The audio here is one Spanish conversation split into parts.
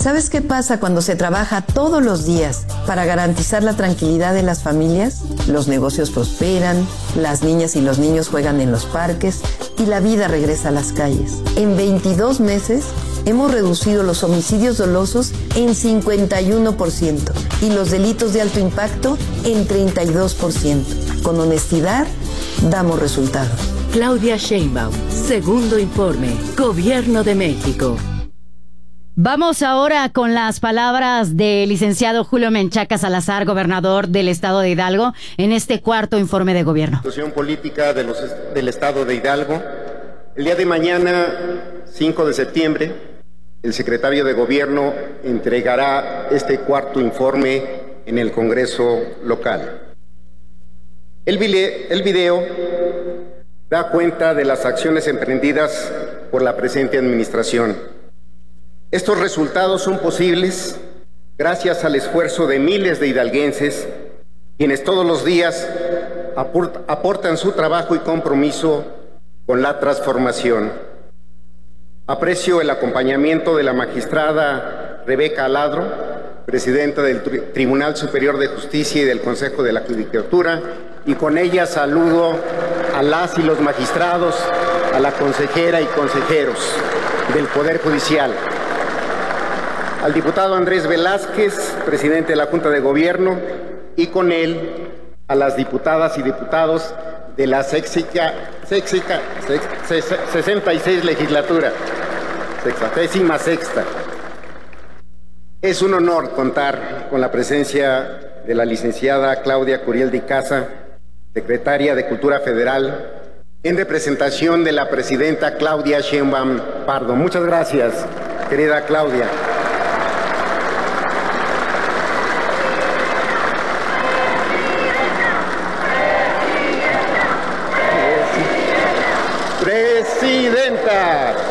¿Sabes qué pasa cuando se trabaja todos los días para garantizar la tranquilidad de las familias? Los negocios prosperan, las niñas y los niños juegan en los parques y la vida regresa a las calles. En 22 meses hemos reducido los homicidios dolosos en 51% y los delitos de alto impacto en 32%. Con honestidad, damos resultados. Claudia Sheinbaum, segundo informe, Gobierno de México. Vamos ahora con las palabras del licenciado Julio Menchaca Salazar, gobernador del estado de Hidalgo, en este cuarto informe de gobierno. Situación política del estado de Hidalgo. El día de mañana, 5 de septiembre, el secretario de Gobierno entregará este cuarto informe en el Congreso local. El video da cuenta de las acciones emprendidas por la presente administración. Estos resultados son posibles gracias al esfuerzo de miles de hidalguenses, quienes todos los días aportan su trabajo y compromiso con la transformación. Aprecio el acompañamiento de la magistrada Rebeca Aladro, presidenta del Tribunal Superior de Justicia y del Consejo de la Judicatura, y con ella saludo a las y los magistrados, a la consejera y consejeros del Poder Judicial, al diputado Andrés Velázquez, presidente de la Junta de Gobierno, y con él a las diputadas y diputados de la 66 legislatura, 66ª. Es un honor contar con la presencia de la licenciada Claudia Curiel de Icaza, secretaria de Cultura Federal, en representación de la presidenta Claudia Sheinbaum Pardo. Muchas gracias, querida Claudia. Presidenta.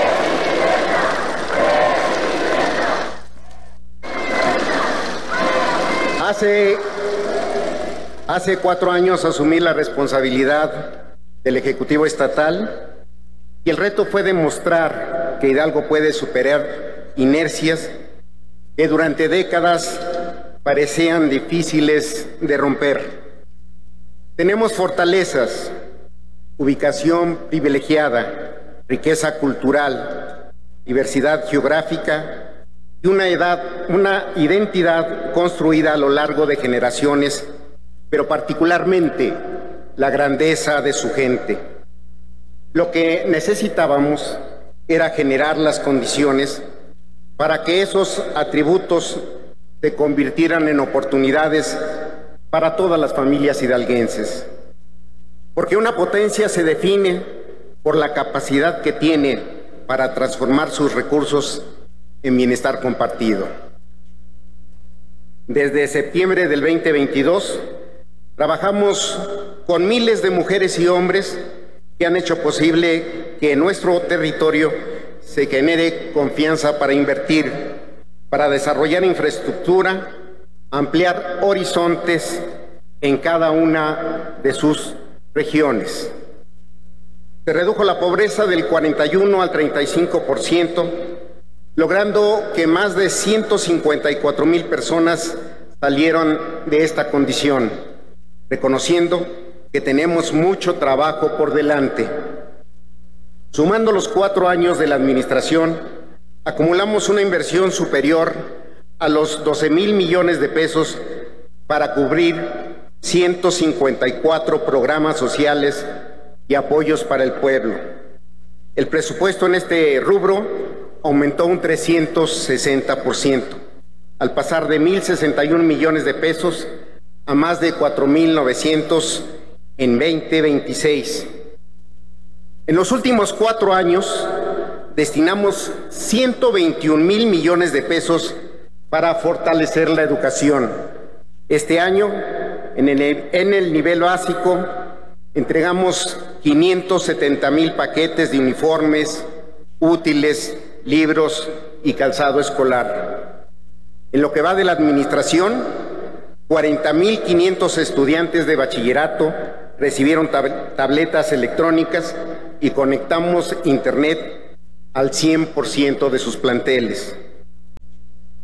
Hace 4 años asumí la responsabilidad del Ejecutivo Estatal y el reto fue demostrar que Hidalgo puede superar inercias que durante décadas parecían difíciles de romper. Tenemos fortalezas, ubicación privilegiada, riqueza cultural, diversidad geográfica y una identidad construida a lo largo de generaciones, pero particularmente la grandeza de su gente. Lo que necesitábamos era generar las condiciones para que esos atributos se convirtieran en oportunidades para todas las familias hidalguenses. Porque una potencia se define por la capacidad que tiene para transformar sus recursos en bienestar compartido. Desde septiembre del 2022, trabajamos con miles de mujeres y hombres que han hecho posible que en nuestro territorio se genere confianza para invertir, para desarrollar infraestructura, ampliar horizontes en cada una de sus regiones. Se redujo la pobreza del 41 al 35%, logrando que más de 154,000 personas salieron de esta condición, reconociendo que tenemos mucho trabajo por delante. Sumando los 4 años de la administración, acumulamos una inversión superior a los 12,000 millones de pesos para cubrir 154 programas sociales y apoyos para el pueblo. El presupuesto en este rubro aumentó un 360%, al pasar de 1,061 millones de pesos a más de 4,900 en 2026. En los últimos 4 años destinamos 121,000 millones de pesos para fortalecer la educación. Este año, en el nivel básico, entregamos 570,000 paquetes de uniformes, útiles, libros y calzado escolar. En lo que va de la administración, 40,500 estudiantes de bachillerato recibieron tabletas electrónicas y conectamos Internet al 100% de sus planteles.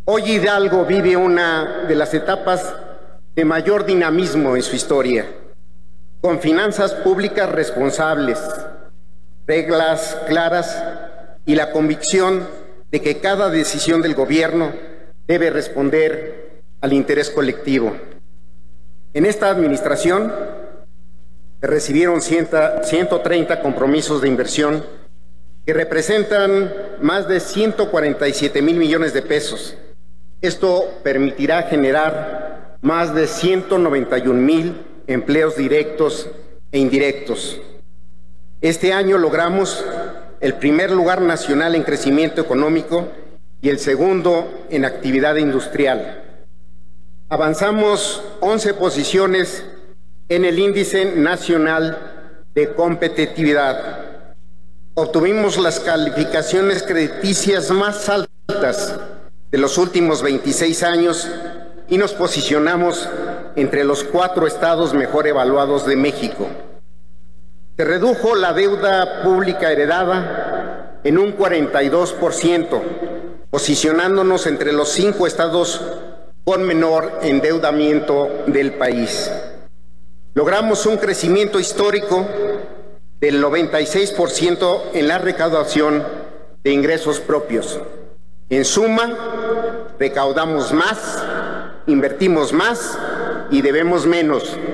Hoy Hidalgo vive una de las etapas de mayor dinamismo en su historia, con finanzas públicas responsables, reglas claras y la convicción de que cada decisión del gobierno debe responder al interés colectivo. En esta administración se recibieron 130 compromisos de inversión que representan más de 147,000 millones de pesos. Esto permitirá generar más de 191,000 empleos directos e indirectos. Este año logramos el primer lugar nacional en crecimiento económico y el segundo en actividad industrial. Avanzamos 11 posiciones en el Índice Nacional de Competitividad. Obtuvimos las calificaciones crediticias más altas de los últimos 26 años y nos posicionamos entre los 4 estados mejor evaluados de México. Se redujo la deuda pública heredada en un 42%, posicionándonos entre los 5 estados con menor endeudamiento del país. Logramos un crecimiento histórico del 96% en la recaudación de ingresos propios. En suma, recaudamos más, invertimos más y debemos menos.